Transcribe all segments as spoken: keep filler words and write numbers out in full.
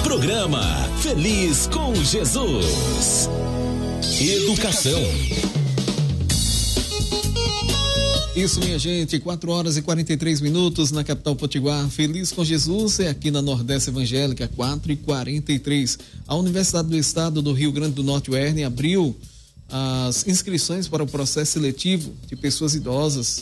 Programa Feliz com Jesus. Educação. Isso, minha gente, quatro horas e quarenta e três minutos na capital potiguar. Feliz com Jesus é aqui na Nordeste Evangélica, quatro e quarenta e três. A Universidade do Estado do Rio Grande do Norte, U E R N, abriu as inscrições para o processo seletivo de pessoas idosas,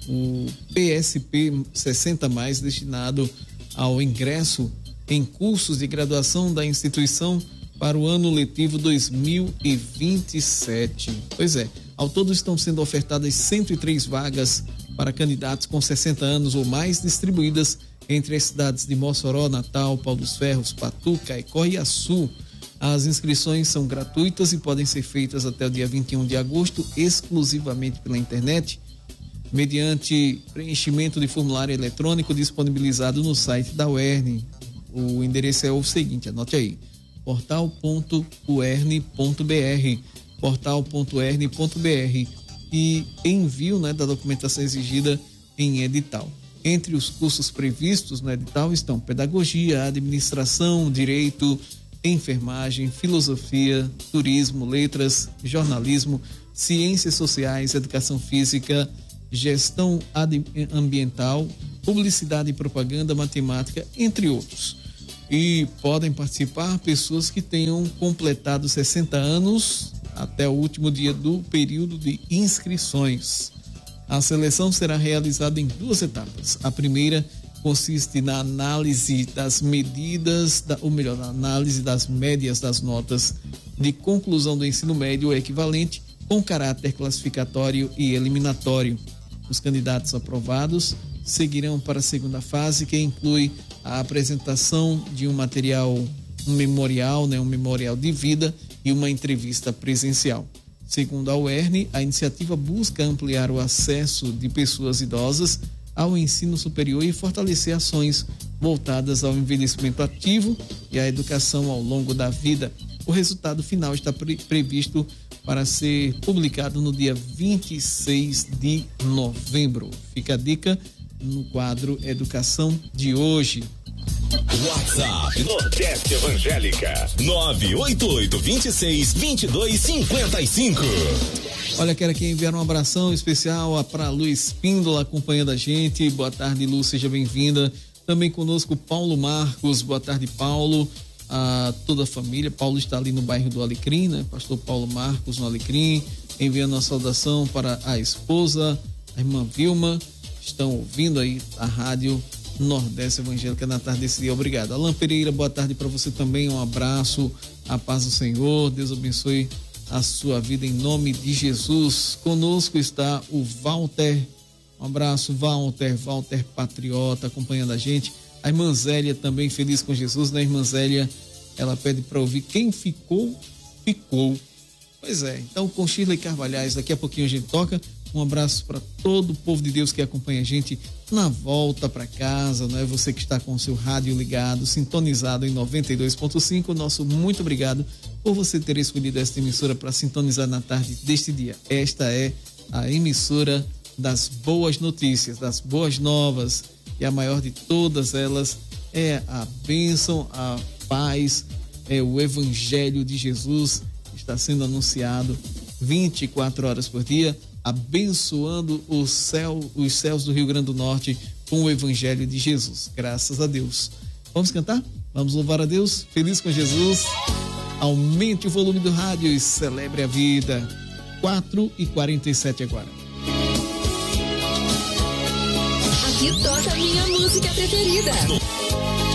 o P S P sessenta mais, destinado ao ingresso em cursos de graduação da instituição para o ano letivo dois mil e vinte e sete. Pois é, ao todo estão sendo ofertadas cento e três vagas para candidatos com sessenta anos ou mais, distribuídas entre as cidades de Mossoró, Natal, Pau dos Ferros, Patu, Caicó e Açu. As inscrições são gratuitas e podem ser feitas até o dia vinte e um de agosto, exclusivamente pela internet, mediante preenchimento de formulário eletrônico disponibilizado no site da U E R N. O endereço é o seguinte, anote aí: portal ponto u e r n ponto b r, portal ponto u e r n ponto b r, e envio, né, da documentação exigida em edital. Entre os cursos previstos no edital estão pedagogia, administração, direito, enfermagem, filosofia, turismo, letras, jornalismo, ciências sociais, educação física, gestão ambiental, publicidade e propaganda, matemática, entre outros. E podem participar pessoas que tenham completado sessenta anos até o último dia do período de inscrições. A seleção será realizada em duas etapas. A primeira consiste na análise das medidas, da, ou melhor, na análise das médias das notas de conclusão do ensino médio equivalente, com caráter classificatório e eliminatório. Os candidatos aprovados seguirão para a segunda fase, que inclui a apresentação de um material, um memorial, né, um memorial de vida e uma entrevista presencial. Segundo a U E R N, a iniciativa busca ampliar o acesso de pessoas idosas ao ensino superior e fortalecer ações voltadas ao envelhecimento ativo e à educação ao longo da vida. O resultado final está pre- previsto para ser publicado no dia vinte e seis de novembro. Fica a dica no quadro Educação de hoje. WhatsApp Nordeste Evangélica nove oito oito, dois seis, dois dois cinco cinco. Olha, quero aqui enviar um abração especial para Lu Espíndola acompanhando a gente. Boa tarde, Lu, seja bem-vinda. Também conosco Paulo Marcos. Boa tarde, Paulo. A toda a família. Paulo está ali no bairro do Alecrim, né? Pastor Paulo Marcos no Alecrim, enviando uma saudação para a esposa, a irmã Vilma. Estão ouvindo aí a rádio Nordeste Evangélica na tarde desse dia. Obrigado. Alan Pereira, boa tarde para você também. Um abraço, a paz do Senhor. Deus abençoe a sua vida em nome de Jesus. Conosco está o Walter. Um abraço, Walter, Walter Patriota, acompanhando a gente. A irmã Zélia também, feliz com Jesus, né? A irmã Zélia, ela pede para ouvir Quem Ficou, Ficou. Pois é, então com Shirley Carvalhais, daqui a pouquinho a gente toca. Um abraço para todo o povo de Deus que acompanha a gente na volta para casa, não é? Você que está com o seu rádio ligado, sintonizado em noventa e dois ponto cinco, nosso muito obrigado por você ter escolhido esta emissora para sintonizar na tarde deste dia. Esta é a emissora das boas notícias, das boas novas, e a maior de todas elas é a bênção, a paz, é o Evangelho de Jesus que está sendo anunciado vinte e quatro horas por dia, abençoando o céu, os céus do Rio Grande do Norte com o Evangelho de Jesus. Graças a Deus. Vamos cantar? Vamos louvar a Deus? Feliz com Jesus. Aumente o volume do rádio e celebre a vida. quatro e quarenta e sete agora. Aqui toca a minha música preferida. No...